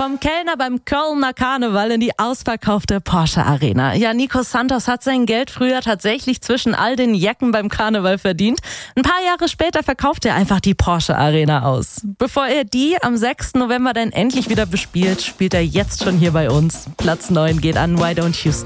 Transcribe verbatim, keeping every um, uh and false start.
Vom Kellner beim Kölner Karneval in die ausverkaufte Porsche Arena. Ja, Nico Santos hat sein Geld früher tatsächlich zwischen all den Jacken beim Karneval verdient. Ein paar Jahre später verkauft er einfach die Porsche Arena aus. Bevor er die am sechsten November dann endlich wieder bespielt, spielt er jetzt schon hier bei uns. Platz neun geht an Why Don't You Stay.